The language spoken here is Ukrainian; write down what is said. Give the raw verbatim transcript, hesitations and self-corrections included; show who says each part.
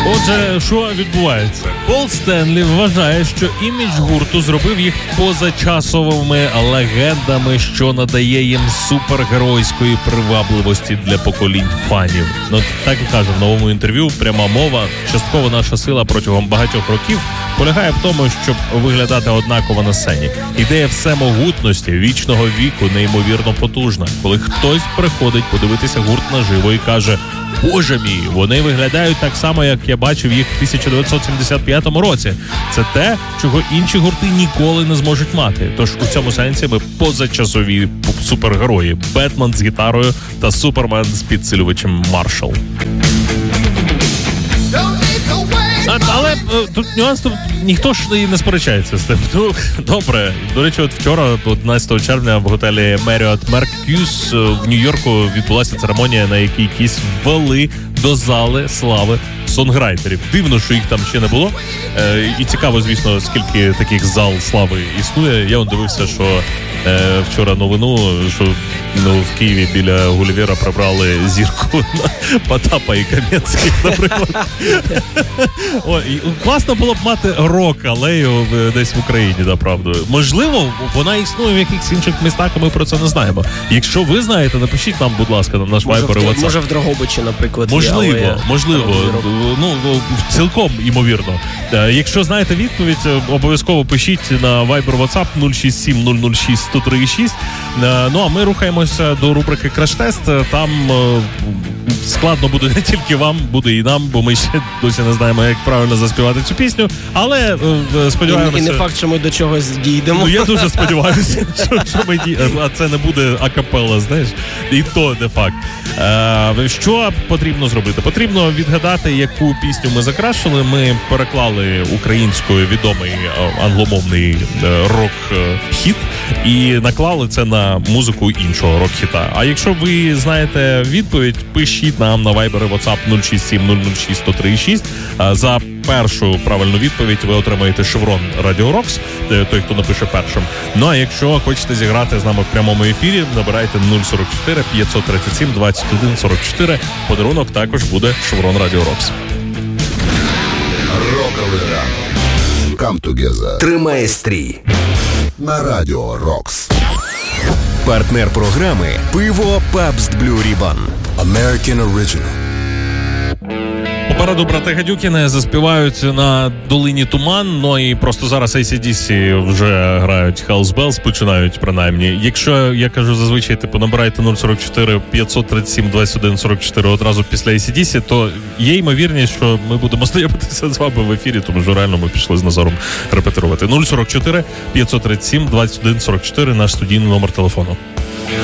Speaker 1: Отже, що відбувається? Пол Стенлі вважає, що імідж гурту зробив їх позачасовими легендами, що надає їм супергеройської привабливості для поколінь фанів. Ну, так і каже в новому інтерв'ю, пряма мова, частково наша сила протягом багатьох років полягає в тому, щоб виглядати однаково на сцені. Ідея всемогутності, вічного віку неймовірно потужна. Коли хтось приходить подивитися гурт наживо і каже: «Боже мій, вони виглядають так само, як я бачив їх в тисяча дев'ятсот сімдесят п'ятому році». Це те, чого інші гурти ніколи не зможуть мати. Тож у цьому сенсі ми позачасові супергерої. Бетмен з гітарою та Супермен з підсилювачем Маршал. А, але е, тут нюанс, тут ніхто ж і не сперечається з тим. Ну, добре. До речі, от вчора, одинадцятого червня, в готелі Marriott Mercure в Нью-Йорку відбулася церемонія, на якій якісь ввели до зали слави сонграйтерів. Дивно, що їх там ще не було. Е, і цікаво, звісно, скільки таких зал слави існує. Я он дивився, що е, вчора новину, що ну, в Києві біля Гулівера прибрали зірку на Потапа і Кам'янських, наприклад. О, і класно було б мати рок-алею десь в Україні, направду. Можливо, вона існує в якихось інших містах, а ми про це не знаємо. Якщо ви знаєте, напишіть нам, будь ласка, на наш вайбер і WhatsApp.
Speaker 2: Може в Дрогобичі, наприклад.
Speaker 1: Можливо,
Speaker 2: є,
Speaker 1: можливо. Ну, цілком імовірно. Якщо знаєте відповідь, обов'язково пишіть на вайбер WhatsApp нуль шість сім нуль нуль шість сто три шість. Ну, а ми рухаємося до рубрики «Краш-тест». Там складно буде не тільки вам, буде і нам, бо ми ще досі не знаємо, як правильно заспівати цю пісню, але сподіваємося...
Speaker 2: І, і не факт, що ми до чогось дійдемо.
Speaker 1: Ну, я дуже сподіваюся, що, що ми дійдемо, а це не буде акапелла, знаєш, і то не факт. Е, що потрібно зробити? Потрібно відгадати, яку пісню ми закрашили. Ми переклали українською відомий англомовний рок-хіт і наклали це на музику іншого рок-хіта. А якщо ви знаєте відповідь, пишіть нам на Viber і WhatsApp нуль шість сім нуль нуль шість сто три шість. За першу правильну відповідь ви отримаєте шеврон Radio Rocks, той, хто напише першим. Ну, а якщо хочете зіграти з нами в прямому ефірі, набирайте нуль сорок чотири п'ятсот тридцять сім двадцять один сорок чотири. Подарунок також буде шеврон Radio Rocks.
Speaker 3: Роковий ранок. Come together.
Speaker 4: Тримає стрій.
Speaker 3: На Radio Rocks.
Speaker 4: Партнер програми «Пиво Pabst Blue Ribbon».
Speaker 3: American Original.
Speaker 1: Попереду брати Гадюкіни заспівають на долині Туман, ну і просто зараз ей сі ді сі вже грають Hells Bells, починають принаймні. Якщо я кажу зазвичай, типу, набирайте нуль сорок чотири п'ятсот тридцять сім двадцять один сорок чотири одразу після ей сі ді сі, то є ймовірність, що ми будемо знайомитися з вами в ефірі, тому що реально ми пішли з Назаром репетирувати. нуль сорок чотири п'ятсот тридцять сім двадцять один сорок чотири наш студійний номер телефону.